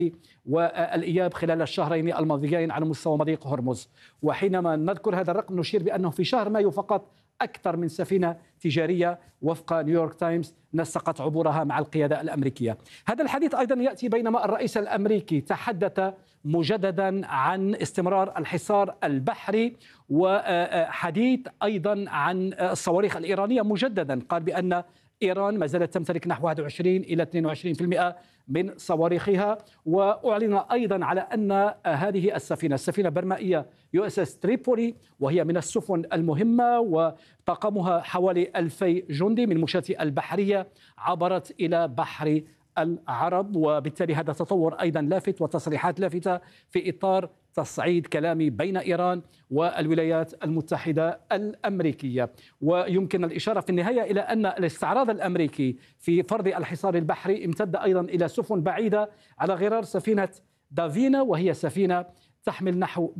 والإياب خلال الشهرين الماضيين على مستوى مضيق هرمز. وحينما نذكر هذا الرقم نشير بأنه في شهر مايو فقط أكثر من سفينة تجارية وفق نيويورك تايمز نسقت عبورها مع القيادة الأمريكية. هذا الحديث أيضا يأتي بينما الرئيس الأمريكي تحدث مجددا عن استمرار الحصار البحري، وحديث أيضا عن الصواريخ الإيرانية مجددا. قال بأن إيران ما زالت تمتلك نحو 21 إلى 22% من صواريخها. وأعلن أيضا على أن هذه السفينة برمائية USS تريبولي، وهي من السفن المهمة وطاقمها حوالي 2000 جندي من مشاة البحرية، عبرت إلى بحر العرب. وبالتالي هذا تطور أيضا لافت وتصريحات لافتة في إطار تصعيد كلامي بين إيران والولايات المتحدة الأمريكية. ويمكن الإشارة في النهاية إلى أن الاستعراض الأمريكي في فرض الحصار البحري امتد أيضا إلى سفن بعيدة على غرار سفينة دافينا، وهي سفينة تحمل نحو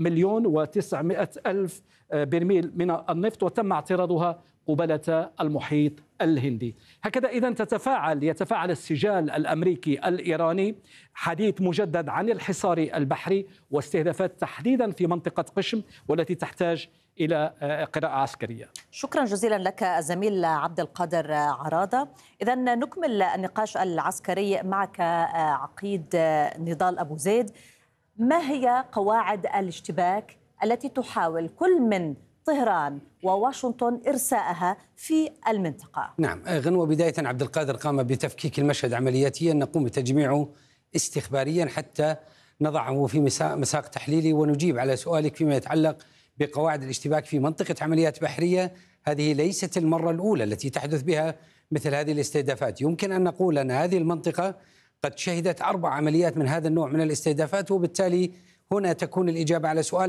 1,900,000 برميل من النفط، وتم اعتراضها قبالة المحيط الهندي. هكذا إذن يتفاعل السجال الأمريكي الإيراني، حديث مجدد عن الحصار البحري واستهدافات تحديدا في منطقة قشم والتي تحتاج إلى قراءة عسكرية. شكرا جزيلا لك الزميل عبد القادر عرادة. إذن نكمل النقاش العسكري معك عقيد نضال أبو زيد. ما هي قواعد الاشتباك التي تحاول كل من طهران وواشنطن إرساءها في المنطقة؟ نعم غنوة، بداية عبد القادر قام بتفكيك المشهد عملياتيا، نقوم بتجميعه استخباريا حتى نضعه في مساق تحليلي ونجيب على سؤالك فيما يتعلق بقواعد الاشتباك في منطقة عمليات بحرية. هذه ليست المرة الأولى التي تحدث بها مثل هذه الاستهدافات. يمكن أن نقول أن هذه المنطقة قد شهدت 4 عمليات من هذا النوع من الاستهدافات، وبالتالي هنا تكون الإجابة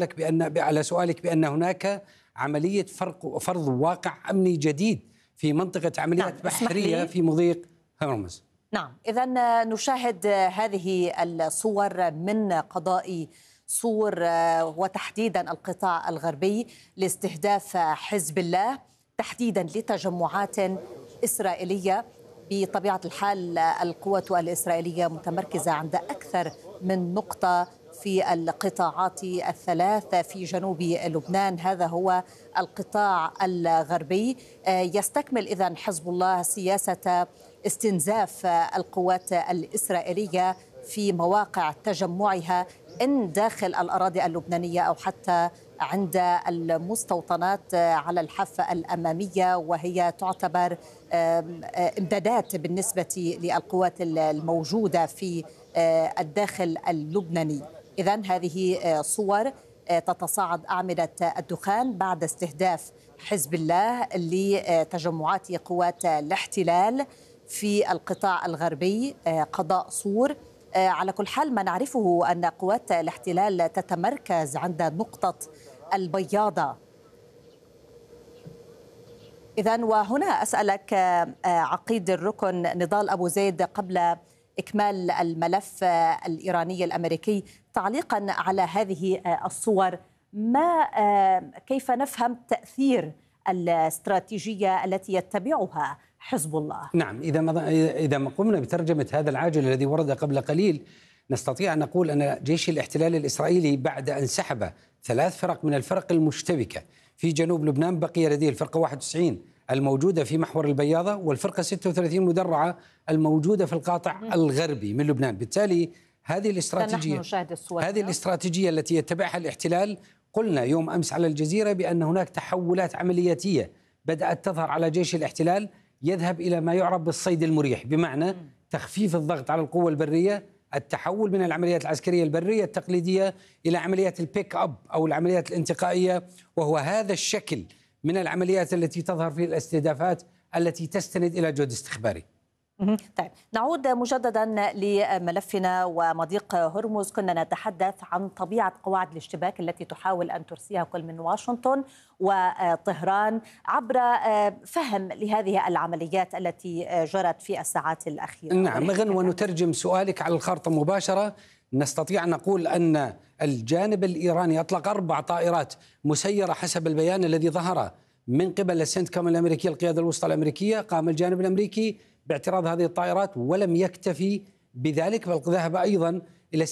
على سؤالك بأن هناك عملية فرض واقع أمني جديد في منطقة عمليات بحرية في مضيق هرمز. نعم، إذن نشاهد هذه الصور من قضاء صور وتحديدا القطاع الغربي لاستهداف حزب الله، تحديدا لتجمعات إسرائيلية. بطبيعة الحال القوات الإسرائيلية متمركزة عند أكثر من نقطة في القطاعات الثلاث في جنوب لبنان. هذا هو القطاع الغربي. يستكمل إذن حزب الله سياسة استنزاف القوات الإسرائيلية في مواقع تجمعها إن داخل الأراضي اللبنانية أو حتى عند المستوطنات على الحافة الأمامية، وهي تعتبر امدادات بالنسبة للقوات الموجودة في الداخل اللبناني. إذن هذه صور تتصاعد أعمدة الدخان بعد استهداف حزب الله لتجمعات قوات الاحتلال في القطاع الغربي قضاء صور. على كل حال ما نعرفه أن قوات الاحتلال تتمركز عند نقطة البياضة. إذن وهنا أسألك عقيد الركن نضال أبو زيد قبل إكمال الملف الإيراني الأمريكي، تعليقا على هذه الصور، كيف نفهم تأثير الاستراتيجية التي يتبعها حزب الله؟ نعم، إذا ما قمنا بترجمة هذا العاجل الذي ورد قبل قليل، نستطيع أن نقول أن جيش الاحتلال الإسرائيلي بعد أن سحب 3 فرق من الفرق المشتبكة في جنوب لبنان، بقي لديه الفرقة 91 الموجودة في محور البياضة والفرقة 36 مدرعة الموجودة في القاطع الغربي من لبنان. بالتالي هذه الاستراتيجية التي يتبعها الاحتلال، قلنا يوم أمس على الجزيرة بأن هناك تحولات عملياتية بدأت تظهر على جيش الاحتلال، يذهب إلى ما يعرف بالصيد المريح، بمعنى تخفيف الضغط على القوة البرية، التحول من العمليات العسكرية البرية التقليدية إلى عمليات البيك أب أو العمليات الانتقائية، وهو هذا الشكل من العمليات التي تظهر في الاستهدافات التي تستند إلى جهد استخباري. طيب، نعود مجددا لملفنا ومضيق هرمز. كنا نتحدث عن طبيعة قواعد الاشتباك التي تحاول أن ترسيها كل من واشنطن وطهران عبر فهم لهذه العمليات التي جرت في الساعات الأخيرة. نعم غنوة، ونترجم سؤالك على الخارطة مباشرة. نستطيع أن نقول أن الجانب الإيراني أطلق 4 طائرات مسيرة حسب البيان الذي ظهر من قبل السنتكوم الأمريكية، القيادة الوسطى الأمريكية. قام الجانب الأمريكي باعتراض هذه الطائرات ولم يكتفي بذلك، بل ذهب أيضا